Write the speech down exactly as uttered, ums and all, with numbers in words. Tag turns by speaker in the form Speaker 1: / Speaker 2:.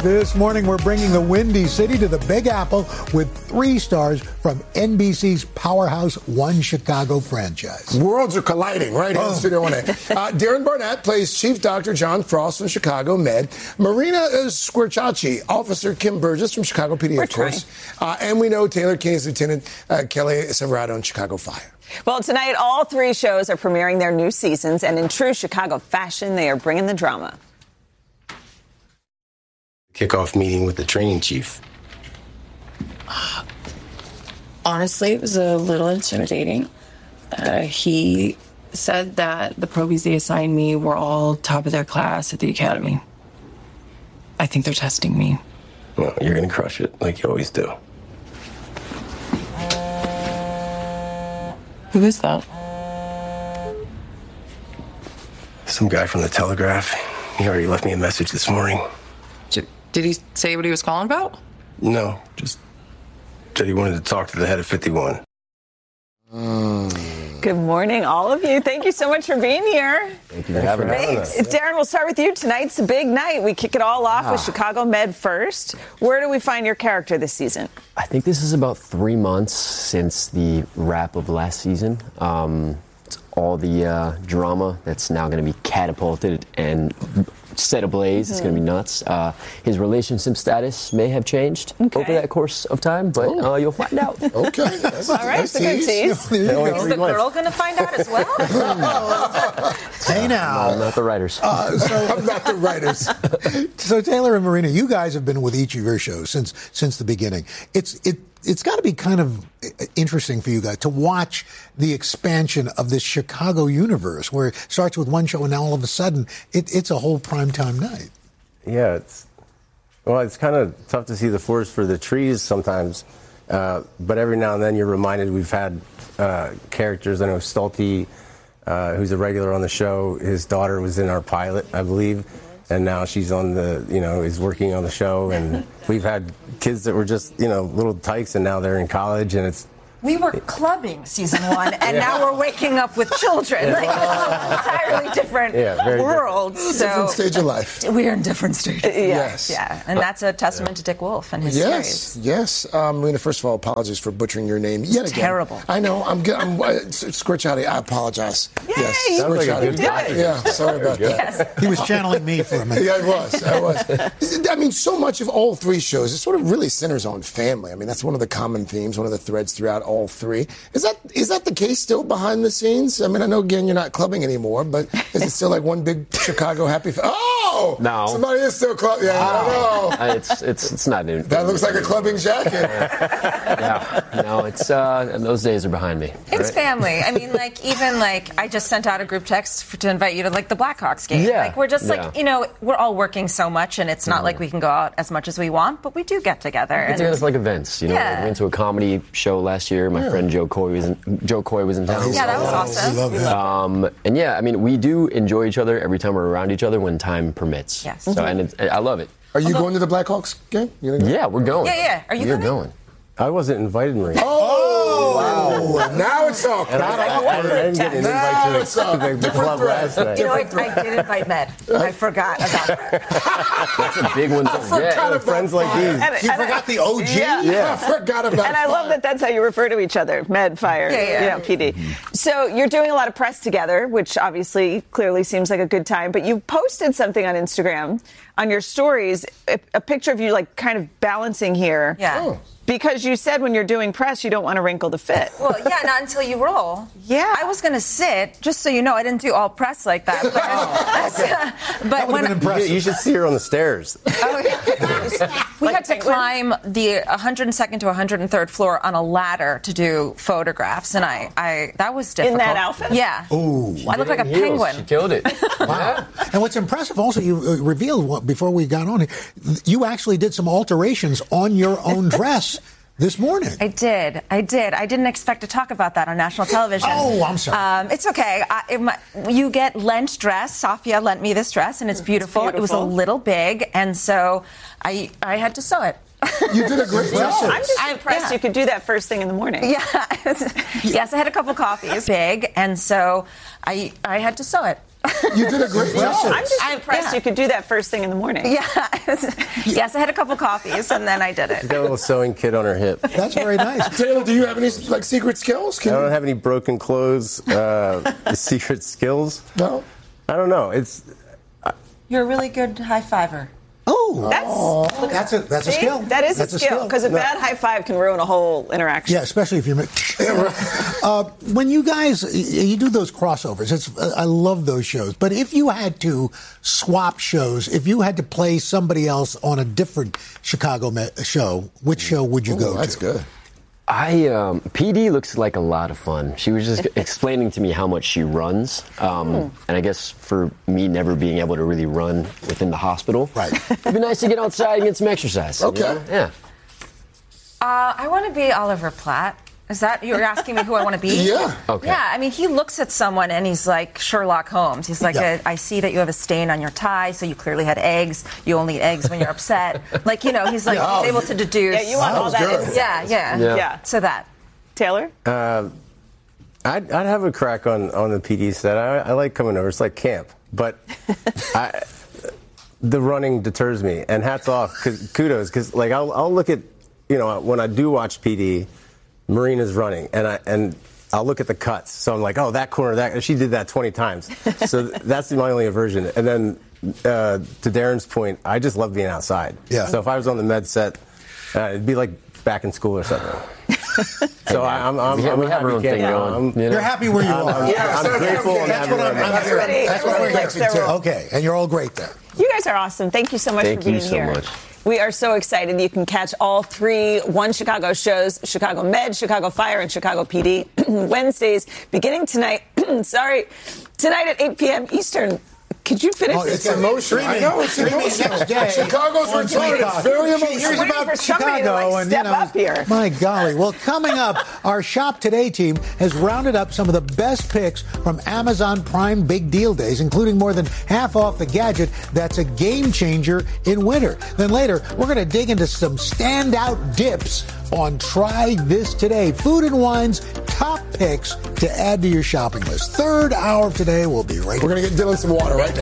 Speaker 1: This morning, we're bringing the Windy City to the Big Apple with three stars from N B C's powerhouse One Chicago franchise.
Speaker 2: Worlds are colliding right here oh. in Studio one A. Uh, Darren Barnett plays Chief Doctor John Frost from Chicago Med. Marina Squarciacci, Officer Kim Burgess from Chicago P D, we're of course. Uh, and we know Taylor King's Lieutenant uh, Kelly Severado in Chicago Fire.
Speaker 3: Well, tonight, all three shows are premiering their new seasons, and in true Chicago fashion, they are bringing the drama.
Speaker 4: Kickoff meeting with the training chief.
Speaker 5: Honestly, it was a little intimidating. Uh, he said that the probies they assigned me were all top of their class at the academy. I think they're testing me.
Speaker 4: Well, you're going to crush it, like you always do.
Speaker 5: Who is that?
Speaker 4: Some guy from the Telegraph. He already left me a message this morning.
Speaker 5: Did he say what he was calling about?
Speaker 4: No, just said he wanted to talk to the head of fifty-one.
Speaker 3: Mm. Good morning, all of you. Thank you so much for being here.
Speaker 4: Thank you for having us.
Speaker 3: Darren, we'll start with you. Tonight's a big night. We kick it all off ah. with Chicago Med first. Where do we find your character this season?
Speaker 6: I think this is about three months since the wrap of last season. Um, it's all the uh, drama that's now going to be catapulted and set ablaze. Mm-hmm. It's going to be nuts. Uh, his relationship status may have changed okay. over that course of time, but uh, you'll find out.
Speaker 2: Okay. That's,
Speaker 3: all right, that's a good tease.
Speaker 7: Is the girl going to find out as well?
Speaker 1: Hey now.
Speaker 6: No, not the writers.
Speaker 1: Uh, so,
Speaker 2: I'm not the writers.
Speaker 1: So Taylor and Marina, you guys have been with each of your shows since since the beginning. It's it. It's got to be kind of interesting for you guys to watch the expansion of this Chicago universe, where it starts with one show and now all of a sudden it, it's a whole primetime night.
Speaker 4: Yeah, it's well, it's kind of tough to see the forest for the trees sometimes, uh, but every now and then you're reminded we've had uh, characters. I know Stulte, uh, who's a regular on the show. His daughter was in our pilot, I believe. And now she's on the, you know, is working on the show. And we've had kids that were just, you know, little tykes, and now they're in college, and it's.
Speaker 7: We were clubbing season one, and yeah. now we're waking up with children. Yeah. Like, entirely different
Speaker 4: yeah,
Speaker 7: worlds.
Speaker 2: Different.
Speaker 7: So
Speaker 2: different stage of life.
Speaker 7: We're in different stages.
Speaker 3: Yeah.
Speaker 2: Yes.
Speaker 7: Yeah, and that's a testament to Dick Wolf and his
Speaker 2: yes,
Speaker 7: series.
Speaker 2: Yes, yes. Um, Marina, first of all, apologies for butchering your name yet again.
Speaker 7: Terrible.
Speaker 2: I know. I'm good. I'm uh, Squarciati. I apologize.
Speaker 3: Yay,
Speaker 2: yes,
Speaker 3: sounds
Speaker 4: like a good
Speaker 2: yeah, yeah, sorry about that.
Speaker 7: Yes.
Speaker 1: He was channeling me for a minute.
Speaker 2: Yeah, I was. I was. I mean, so much of all three shows, it sort of really centers on family. I mean, that's one of the common themes, one of the threads throughout all three. Is that is that the case still behind the scenes? I mean, I know, again, you're not clubbing anymore, but is it still like one big Chicago happy family? Oh!
Speaker 6: No.
Speaker 2: Somebody is still clubbing. Yeah, wow. I don't know.
Speaker 6: Uh, it's, it's, it's not new.
Speaker 2: That looks like a clubbing jacket.
Speaker 6: Yeah. No, it's, uh, those days are behind me.
Speaker 7: It's
Speaker 6: right?
Speaker 7: family. I mean, like, even, like, I just sent out a group text for, to invite you to, like, the Blackhawks game.
Speaker 6: Yeah.
Speaker 7: Like, we're just, like,
Speaker 6: yeah.
Speaker 7: you know, we're all working so much, and it's not
Speaker 6: mm.
Speaker 7: like we can go out as much as we want, but we do get together.
Speaker 6: We get together for, like, events. You know,
Speaker 7: yeah.
Speaker 6: we went to a comedy show last year. My yeah. friend Joe Coy was in, Joe Coy was in town.
Speaker 7: Oh, yeah, that was awesome.
Speaker 2: We love him.
Speaker 6: Um, and, yeah, I mean, we do enjoy each other every time we're around each other when time permits.
Speaker 7: Yes.
Speaker 6: So, and it's, I love it.
Speaker 2: Are you Although, going to the Blackhawks game? You go?
Speaker 6: Yeah, we're going.
Speaker 7: Yeah, yeah. Are you
Speaker 6: We're
Speaker 7: coming?
Speaker 6: going.
Speaker 4: I wasn't invited, Marie.
Speaker 2: Oh, wow. Now it's all
Speaker 4: and I, I, I, I didn't get an invite to the, the, the club last night.
Speaker 7: You know, I, I did invite Med. I forgot about that.
Speaker 6: That's a big one to forget.
Speaker 4: Friends like these.
Speaker 1: And, you and forgot I, the O G?
Speaker 3: Yeah.
Speaker 2: yeah. I forgot about
Speaker 3: And I love that that's how you refer to each other, Med, Fire,
Speaker 7: yeah, yeah.
Speaker 3: you know, P D. Mm-hmm. So you're doing a lot of press together, which obviously clearly seems like a good time, but you posted something on Instagram on your stories, a, a picture of you like kind of balancing here.
Speaker 7: Yeah.
Speaker 2: Oh.
Speaker 3: Because you said when you're doing press, you don't want to wrinkle the fit.
Speaker 7: Well, yeah, not until you roll.
Speaker 3: Yeah.
Speaker 7: I was going to sit, just so you know, I didn't do all press like that. But,
Speaker 2: oh, okay.
Speaker 7: uh, but
Speaker 1: that
Speaker 7: when
Speaker 1: been impressive.
Speaker 4: You, you should see her on the stairs.
Speaker 7: Oh, yeah. We like had to climb the one hundred second to one hundred third floor on a ladder to do photographs, and I, I that was difficult.
Speaker 3: In that outfit?
Speaker 7: Yeah.
Speaker 1: Ooh.
Speaker 7: I look like a
Speaker 6: heels.
Speaker 7: penguin.
Speaker 6: She killed it.
Speaker 1: Wow. And what's impressive also, you uh, revealed what, before we got on, you actually did some alterations on your own dress this morning.
Speaker 7: I did. I did. I didn't expect to talk about that on national television.
Speaker 1: Oh, I'm sorry.
Speaker 7: Um, it's okay. I, it, my, you get lent dress. Safia lent me this dress, and it's beautiful.
Speaker 3: It's beautiful.
Speaker 7: It was a little big, and so I I had to sew it.
Speaker 2: You did a great job.
Speaker 3: I'm just
Speaker 7: I'm,
Speaker 3: impressed
Speaker 7: yeah.
Speaker 3: you could do that first thing in the morning.
Speaker 7: Yeah. Yes, I had a couple coffees, big, and so I I had to sew it.
Speaker 2: You did a great job.
Speaker 3: I'm just
Speaker 7: I'm-
Speaker 3: impressed
Speaker 7: yeah.
Speaker 3: you could do that first thing in the morning.
Speaker 7: Yeah. Yes, I had a couple coffees and then I did it.
Speaker 4: She's got a little sewing kit on her hip.
Speaker 1: That's very nice.
Speaker 2: Taylor, do you have any like secret skills?
Speaker 4: I
Speaker 2: Can
Speaker 4: don't
Speaker 2: you?
Speaker 4: have any broken clothes, uh, secret skills.
Speaker 2: No.
Speaker 4: I don't know. It's
Speaker 7: You're a really good high fiver.
Speaker 1: Oh,
Speaker 3: That's
Speaker 1: that's a that's a
Speaker 3: see?
Speaker 1: skill.
Speaker 3: That is
Speaker 1: that's
Speaker 3: a skill because a bad high five can ruin a whole interaction.
Speaker 1: Yeah, especially if you're. uh, when you guys you do those crossovers, it's I love those shows. But if you had to swap shows, if you had to play somebody else on a different Chicago me- show, which show would you
Speaker 2: Ooh,
Speaker 1: go
Speaker 2: that's
Speaker 1: to?
Speaker 2: good.
Speaker 6: I um, P D looks like a lot of fun. She was just explaining to me how much she runs, um, and I guess for me, never being able to really run within the hospital,
Speaker 1: Right.
Speaker 6: it'd be nice to get outside and get some exercise.
Speaker 2: Okay.
Speaker 6: You know? Yeah.
Speaker 7: Uh, I want to be Oliver Platt. Is that you're asking me who I want to be?
Speaker 2: Yeah.
Speaker 6: Okay.
Speaker 7: Yeah, I mean, he looks at someone and he's like Sherlock Holmes. He's like,
Speaker 1: Yeah.
Speaker 7: I see that you have a stain on your tie, so you clearly had eggs. You only eat eggs when you're upset. Like, you know, he's like
Speaker 2: Yeah.
Speaker 7: he's able to deduce.
Speaker 3: Yeah, you want
Speaker 2: That
Speaker 3: all
Speaker 2: was
Speaker 3: that.
Speaker 2: good.
Speaker 3: insight.
Speaker 7: Yeah, yeah,
Speaker 6: Yeah.
Speaker 3: Yeah.
Speaker 7: So that.
Speaker 3: Taylor?
Speaker 4: I'd, I'd have a crack on, on the P D set. I, I like coming over. It's like camp, but I, the running deters me. And hats off, cause, kudos, because like I'll, I'll look at, you know, when I do watch P D, Marina's running, and I and I'll look at the cuts. So I'm like, oh, that corner, that she did that twenty times. So that's my only aversion. And then uh, to Darren's point, I just love being outside.
Speaker 1: Yeah.
Speaker 4: So if I was on the med set, uh, it'd be like back in school or something. So I, I'm, I'm,
Speaker 6: We have,
Speaker 4: I'm
Speaker 6: we
Speaker 4: a
Speaker 6: have our
Speaker 4: happy
Speaker 6: own thing
Speaker 4: camper.
Speaker 6: going.
Speaker 4: I'm-
Speaker 6: you know?
Speaker 1: You're happy where you are.
Speaker 2: Yeah,
Speaker 4: I'm
Speaker 2: so
Speaker 4: grateful and
Speaker 1: That's
Speaker 4: happy
Speaker 1: what I'm,
Speaker 4: where I'm
Speaker 1: I'm
Speaker 4: at.
Speaker 1: hearing.
Speaker 3: Everybody-
Speaker 1: That's what we're
Speaker 3: everybody likes
Speaker 1: guessing
Speaker 3: their
Speaker 1: too.
Speaker 3: role.
Speaker 1: Okay, and you're all great there.
Speaker 3: You guys are awesome. Thank you so much
Speaker 6: Thank
Speaker 3: for
Speaker 6: you
Speaker 3: being
Speaker 6: so
Speaker 3: here.
Speaker 6: much.
Speaker 3: We are so excited. You can catch all three One Chicago shows, Chicago Med, Chicago Fire, and Chicago P D, Wednesdays, beginning tonight. Sorry, tonight at eight p.m. Eastern. Could you finish
Speaker 1: Oh,
Speaker 3: this?
Speaker 2: It's emotional. I know, it's
Speaker 1: Streaming
Speaker 2: emotional.
Speaker 1: next day
Speaker 2: Chicago's
Speaker 1: on
Speaker 2: return. It's
Speaker 1: Peacock.
Speaker 2: very
Speaker 1: Here's
Speaker 2: emotional.
Speaker 3: waiting
Speaker 1: about
Speaker 3: for somebody to,
Speaker 1: Chicago
Speaker 3: like,
Speaker 1: and
Speaker 3: step
Speaker 1: you know,
Speaker 3: up here.
Speaker 1: my golly. Well, coming up, our Shop Today team has rounded up some of the best picks from Amazon Prime Big Deal Days, including more than half off the gadget that's a game changer in winter. Then later, we're going to dig into some standout dips on Try This Today. Food and Wine's top picks to add to your shopping list. Third hour of Today. We'll be right back.
Speaker 2: We're going to get Dylan some water right now.